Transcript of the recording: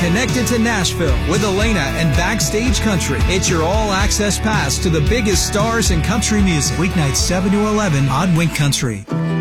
connected to Nashville with Elena and Backstage Country. It's your all-access pass to the biggest stars in country music. Weeknights 7 to 11 on Wink Country.